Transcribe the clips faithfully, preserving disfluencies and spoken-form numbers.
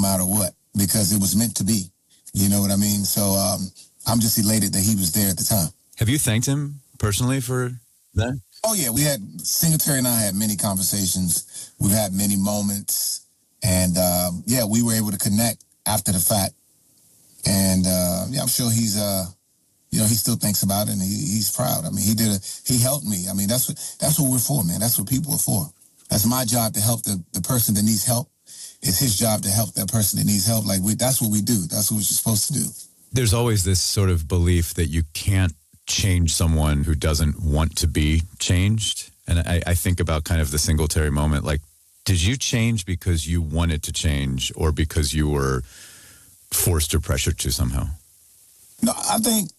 matter what, because it was meant to be. You know what I mean? So um, I'm just elated that he was there at the time. Have you thanked him personally for that? Oh, yeah. We had, Singletary and I had many conversations. We've had many moments. And, um, yeah, we were able to connect after the fact. And, uh, yeah, I'm sure he's, uh, you know, he still thinks about it, and he, he's proud. I mean, he did a, he helped me. I mean, that's what, that's what we're for, man. That's what people are for. That's my job, to help the, the person that needs help. It's his job to help that person that needs help. Like, we, that's what we do. That's what we're supposed to do. There's always this sort of belief that you can't change someone who doesn't want to be changed. And I, I think about kind of the Singletary moment. Like, did you change because you wanted to change, or because you were forced or pressured to somehow? No, I think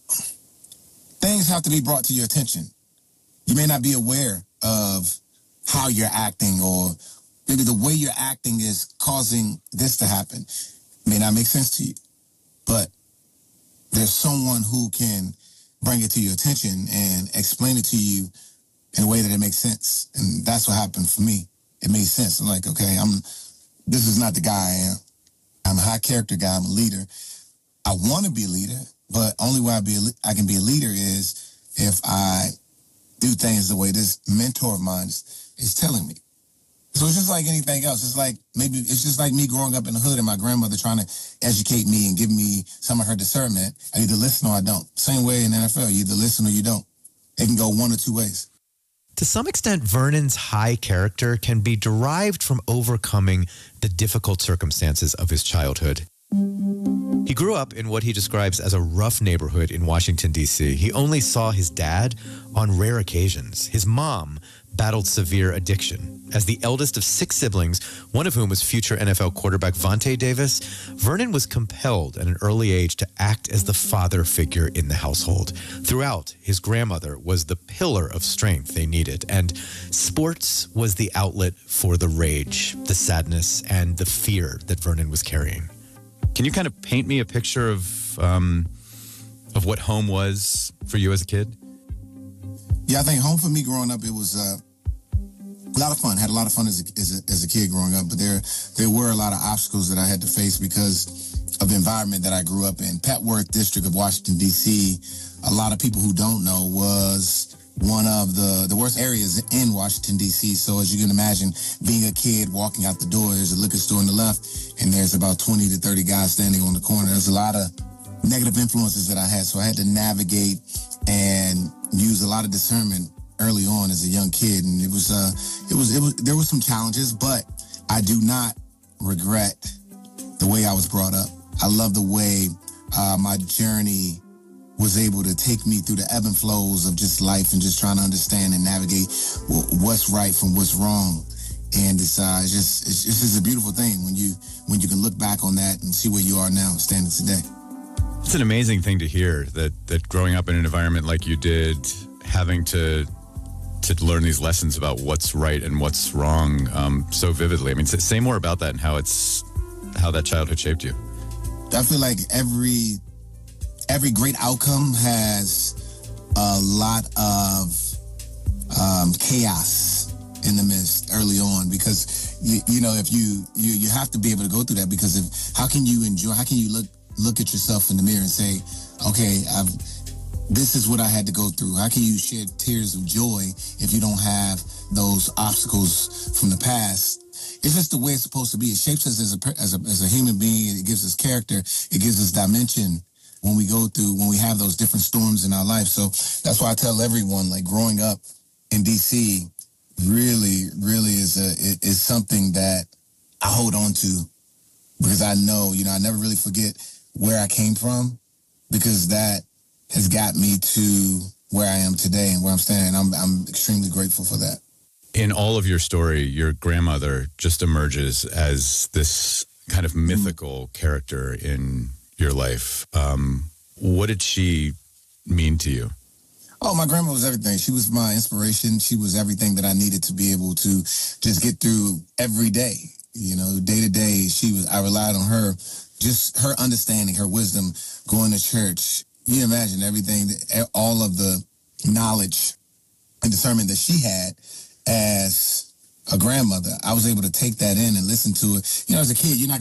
things have to be brought to your attention. You may not be aware of how you're acting, or maybe the way you're acting is causing this to happen. It may not make sense to you, but there's someone who can bring it to your attention and explain it to you in a way that it makes sense. And that's what happened for me. It made sense. I'm like, okay, I'm, this is not the guy I am. I'm a high character guy. I'm a leader. I want to be a leader, but only way I be a, I can be a leader is if I do things the way this mentor of mine is, is telling me. So it's just like anything else. It's like, maybe it's just like me growing up in the hood and my grandmother trying to educate me and give me some of her discernment. I either listen or I don't. Same way in the N F L. You either listen or you don't. It can go one or two ways. To some extent, Vernon's high character can be derived from overcoming the difficult circumstances of his childhood. He grew up in what he describes as a rough neighborhood in Washington, D C. He only saw his dad on rare occasions. His mom battled severe addiction. As the eldest of six siblings, one of whom was future N F L quarterback Vontae Davis, Vernon was compelled at an early age to act as the father figure in the household. Throughout, his grandmother was the pillar of strength they needed, and sports was the outlet for the rage, the sadness, and the fear that Vernon was carrying. Can you kind of paint me a picture of um, of what home was for you as a kid? Yeah, I think home for me growing up, it was uh, a lot of fun. Had a lot of fun as a, as a, as a kid growing up, but there there were a lot of obstacles that I had to face because of the environment that I grew up in. Petworth District of Washington, D C, a lot of people who don't know, was one of the, the worst areas in Washington, D C. So as you can imagine, being a kid, walking out the door, there's a liquor store on the left, and there's about twenty to thirty guys standing on the corner. There's a lot of negative influences that I had, so I had to navigate and use a lot of discernment early on as a young kid. And it was, uh, it was, it was, there were some challenges, but I do not regret the way I was brought up. I love the way uh, my journey was able to take me through the ebb and flows of just life and just trying to understand and navigate what's right from what's wrong. And it's, uh, it's just, it's, it's just a beautiful thing when you, when you can look back on that and see where you are now standing today. It's an amazing thing to hear that, that growing up in an environment like you did, having to to learn these lessons about what's right and what's wrong um, so vividly. I mean, say more about that and how it's how that childhood shaped you. I feel like every every great outcome has a lot of um, chaos in the midst early on, because you, you know if you, you you have to be able to go through that, because if how can you enjoy? How can you look look at yourself in the mirror and say, okay, I've. This is what I had to go through. How can you shed tears of joy if you don't have those obstacles from the past? It's just the way it's supposed to be. It shapes us as a, as a, as a human being. It gives us character. It gives us dimension when we go through, when we have those different storms in our life. So that's why I tell everyone, like, growing up in D C really, really is a is something that I hold on to, because I know, you know, I never really forget where I came from, because that has got me to where I am today and where I'm standing. I'm I'm extremely grateful for that. In all of your story, your grandmother just emerges as this kind of mythical mm. character in your life. Um, what did she mean to you? Oh, my grandma was everything. She was my inspiration. She was everything that I needed to be able to just get through every day. You know, day to day, she was. I relied on her, just her understanding, her wisdom, going to church. You imagine everything, all of the knowledge and discernment that she had as a grandmother. I was able to take that in and listen to it. You know, as a kid, you're not